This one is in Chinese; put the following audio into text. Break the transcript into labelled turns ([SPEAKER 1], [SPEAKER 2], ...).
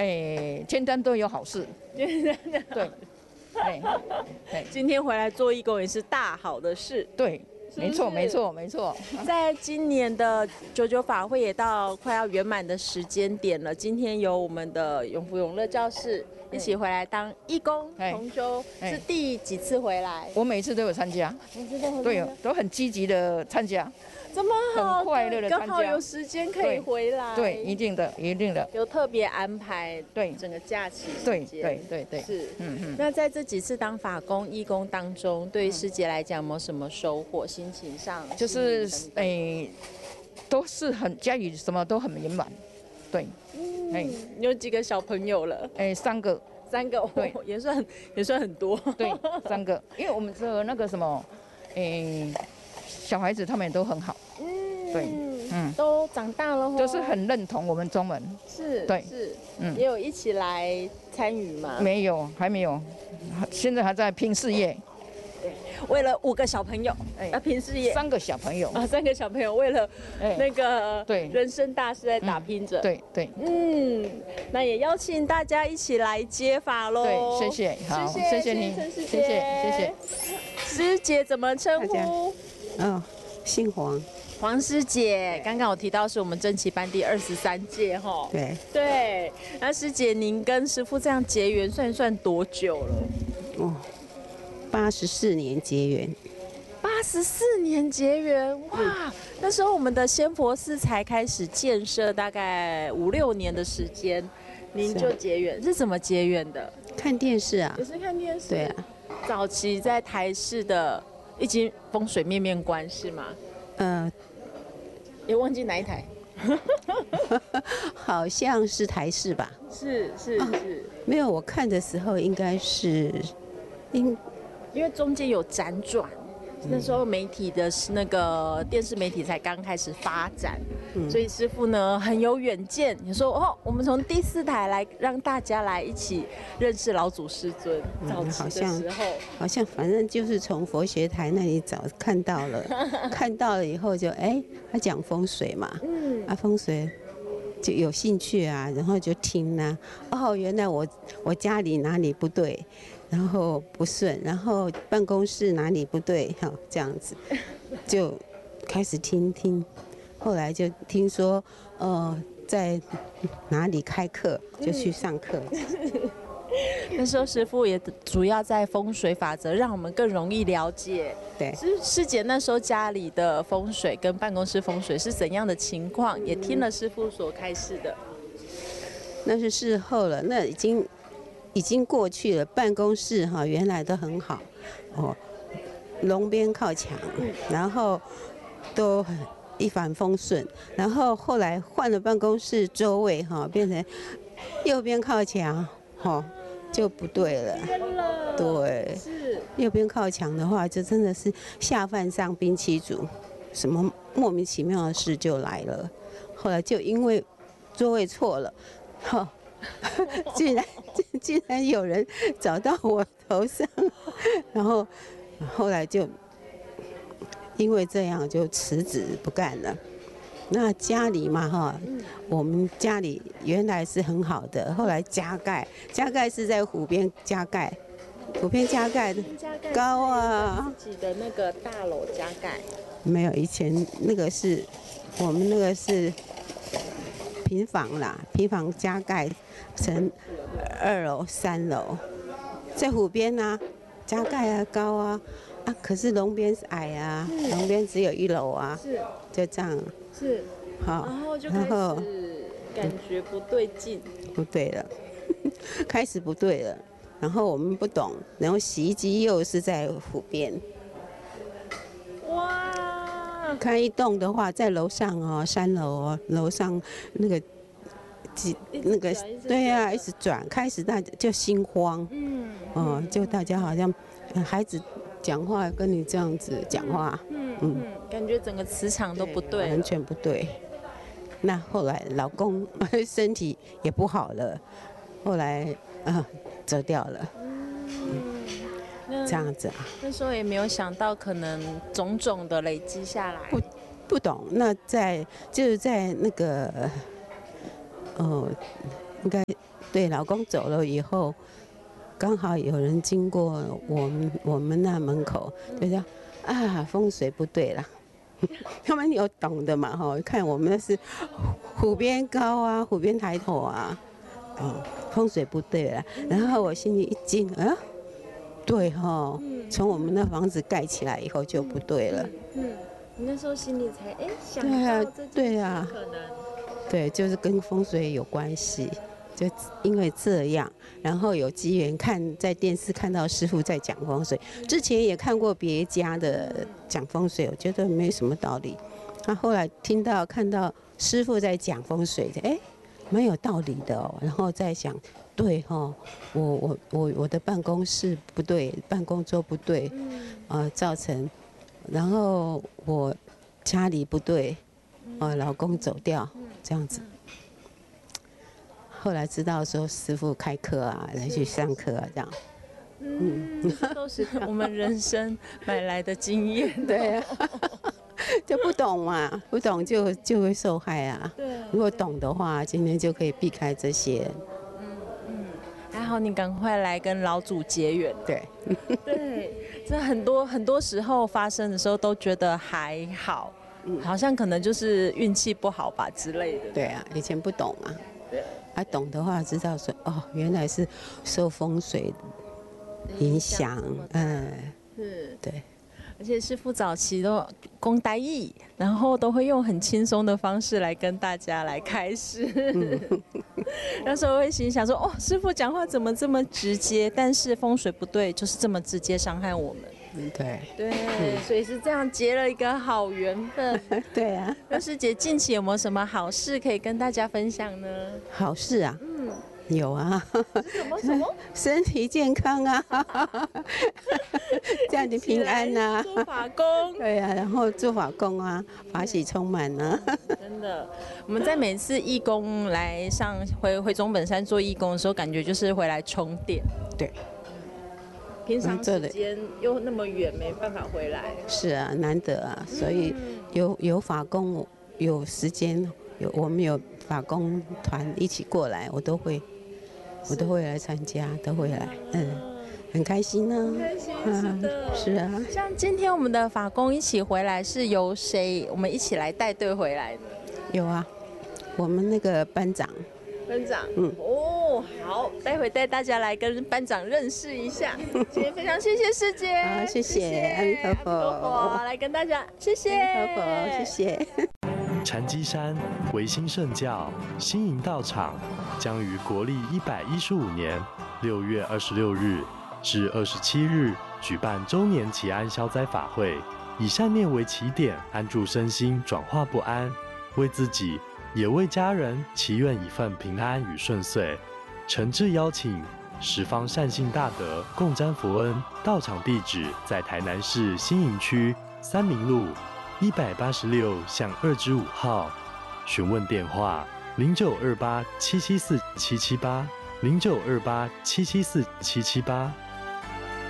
[SPEAKER 1] 简单都有好事。对，
[SPEAKER 2] 今天回来做义工也是大好的事。
[SPEAKER 1] 对，没错，
[SPEAKER 2] 是
[SPEAKER 1] 没错，没错。
[SPEAKER 2] 在今年的99法会也到快要圆满的时间点了，今天由我们的永福永乐教室一起回来当义工同修，是第几次回来？
[SPEAKER 1] 我每次都有参加，对，都很积极的参加。
[SPEAKER 2] 这么好，
[SPEAKER 1] 很快乐的参加，
[SPEAKER 2] 刚好有时间可以回来。
[SPEAKER 1] 对，一定的，一定的。
[SPEAKER 2] 有特别安排，
[SPEAKER 1] 对
[SPEAKER 2] 整个假期时
[SPEAKER 1] 间。对，
[SPEAKER 2] 是，那在这几次当法工、义工当中，对于师姐来讲，有没有什么收获？心情上
[SPEAKER 1] 就是都是很家里什么都很圆满。对，
[SPEAKER 2] 有几个小朋友了
[SPEAKER 1] ？3个。
[SPEAKER 2] 3个，对，也算很多。
[SPEAKER 1] 对，3个，因为我们这那个什么，小孩子他们也都很好，对，
[SPEAKER 2] 都长大了，
[SPEAKER 1] 都是很认同我们中文，
[SPEAKER 2] 是，
[SPEAKER 1] 对，
[SPEAKER 2] 是，也有一起来参与吗？
[SPEAKER 1] 没有，还没有，现在还在拼事业。
[SPEAKER 2] 对，为了5个小朋友，拼事业。
[SPEAKER 1] 3个小朋友
[SPEAKER 2] 啊，3个小朋友为了那个
[SPEAKER 1] 对
[SPEAKER 2] 人生大事在打拼着。
[SPEAKER 1] 对，
[SPEAKER 2] 那也邀请大家一起来接法喽。
[SPEAKER 1] 对，谢谢，好，谢谢您，谢谢。
[SPEAKER 2] 师姐怎么称呼？
[SPEAKER 3] 姓黄。
[SPEAKER 2] 黄师姐，刚刚我提到是我们珍奇班第23届哈。对。那师姐，您跟师父这样结缘，算多久了
[SPEAKER 3] ？84年结缘。
[SPEAKER 2] 84年结缘，哇！那时候我们的仙佛寺才开始建设，大概5、6年的时间，您就结缘，是怎么结缘的？
[SPEAKER 3] 看电视啊。
[SPEAKER 2] 也是看电视。
[SPEAKER 3] 对啊。
[SPEAKER 2] 早期在台视的已经风水面面观是吗？也忘记哪一台。
[SPEAKER 3] 好像是台视吧？
[SPEAKER 2] 是。
[SPEAKER 3] 没有，我看的时候应该是，
[SPEAKER 2] 因为中间有辗转，那时候媒体的那个电视媒体才刚开始发展，所以师父呢很有远见，你说我们从第4台来让大家来一起认识老祖师尊。早期的时候，
[SPEAKER 3] 好像反正就是从佛学台那里看到了，看到了以后就他讲风水嘛，风水就有兴趣啊，然后就听啊，原来我家里哪里不对。然后不顺，然后办公室哪里不对，这样子，就开始听，后来就听说，在哪里开课，就去上课。
[SPEAKER 2] 那时候师父也主要在风水法则，让我们更容易了解。
[SPEAKER 3] 对，
[SPEAKER 2] 师姐那时候家里的风水跟办公室风水是怎样的情况，也听了师父所开示的。
[SPEAKER 3] 那是事后了，那已经过去了，办公室原来都很好，龙边靠墙，然后都很一帆风顺，然后后来换了办公室座位变成右边靠墙，就不对了。对，
[SPEAKER 2] 是
[SPEAKER 3] 右边靠墙的话，就真的是下犯上兵七主，什么莫名其妙的事就来了。后来就因为座位错了，竟然有人找到我头上，然后后来就因为这样就辞职不干了。那家里嘛我们家里原来是很好的，后来加盖是在湖边加盖，湖边加盖的高啊，
[SPEAKER 2] 自己的那个大楼加盖
[SPEAKER 3] 没有，以前那个是我们那个是平房啦，平房加盖成2楼、3楼，在湖边啊，加盖啊高啊，可是龙边是矮啊，龙边只有1楼啊，就这样，
[SPEAKER 2] 是，
[SPEAKER 3] 好，
[SPEAKER 2] 然后就开始感觉不对劲，
[SPEAKER 3] 不对了，开始不对了，然后我们不懂，然后洗衣机又是在湖边，
[SPEAKER 2] 哇！
[SPEAKER 3] 开一栋的话，在楼上3楼楼上那个对呀，一直转，开始大家就心慌，就大家好像孩子讲话跟你这样子讲话，
[SPEAKER 2] 感觉整个磁场都不对，
[SPEAKER 3] 完全不对。那后来老公身体也不好了，后来走掉了。这样子啊，
[SPEAKER 2] 那时候也没有想到，可能种种的累积下来，
[SPEAKER 3] 不懂。那就是在那个，应该对，老公走了以后，刚好有人经过我们那门口，就说啊风水不对啦。他们有懂的嘛哈？看我们那是湖边高啊，湖边抬头啊，风水不对了。然后我心里一惊啊，对哈，从我们那房子盖起来以后就不对了。
[SPEAKER 2] 你那时候心里才想
[SPEAKER 3] 对啊
[SPEAKER 2] 到这
[SPEAKER 3] 对啊
[SPEAKER 2] 可能。
[SPEAKER 3] 对，就是跟风水有关系。就因为这样，然后有机缘在电视看到师傅在讲风水，之前也看过别家的讲风水，我觉得没什么道理。他后来看到师傅在讲风水，蛮有道理的哦。然后再想，对哈，我的办公室不对，办公桌不对，造成，然后我家里不对，老公走掉，这样子。后来知道说师傅开课啊，来去上课啊，这样。
[SPEAKER 2] 这都是我们人生买来的经验。
[SPEAKER 3] 对啊，就不懂嘛，不懂就会受害啊。
[SPEAKER 2] 对，
[SPEAKER 3] 如果懂的话，今天就可以避开这些。
[SPEAKER 2] 还好你赶快来跟老祖结缘。
[SPEAKER 3] 对，
[SPEAKER 2] 对，这很多时候发生的时候都觉得还好，好像可能就是运气不好吧之类的。
[SPEAKER 3] 对啊，以前不懂嘛。他懂的话，知道说哦，原来是受风水影响，对。
[SPEAKER 2] 而且师父早期都讲台语，然后都会用很轻松的方式来跟大家来开示。那时候会心想说，哦，师父讲话怎么这么直接？但是风水不对，就是这么直接伤害我们。对，所以是这样结了一个好缘分。
[SPEAKER 3] 对啊。
[SPEAKER 2] 那师姐近期有没有什么好事可以跟大家分享呢？
[SPEAKER 3] 好事啊，有啊。
[SPEAKER 2] 什么？
[SPEAKER 3] 身体健康啊，这样你平安啊。
[SPEAKER 2] 做法工。
[SPEAKER 3] 对啊，然后做法工啊，法喜充满啊。
[SPEAKER 2] 真的，我们在每次义工来回中本山做义工的时候，感觉就是回来充电。
[SPEAKER 3] 对。
[SPEAKER 2] 平常时间又那么远，没办法回来。是
[SPEAKER 3] 啊，难得啊，所以有法工，有时间，我们有法工团一起过来，我都会来参加，都会来，很开心呢。
[SPEAKER 2] 很开心，
[SPEAKER 3] 是啊。
[SPEAKER 2] 像今天我们的法工一起回来，是由谁我们一起来带队回来的？
[SPEAKER 3] 有啊，我们那个班长。
[SPEAKER 2] 班长，好，待会带大家来跟班长认识一下。今天非常谢谢师姐，
[SPEAKER 3] 好，谢谢，阿弥陀佛，
[SPEAKER 2] 来跟大家谢谢，
[SPEAKER 3] 阿弥陀佛，谢谢。
[SPEAKER 4] 禅机山维新圣教新营道场将于国历115年6月26日至27日举办周年祈安消灾法会，以善念为起点，安住身心，转化不安，为自己也为家人祈愿一份平安与顺遂，诚挚邀请十方善信大德共沾佛恩。道场地址在台南市新营区三民路186-2-5号，询问电话0928-774-778，0928-774-778。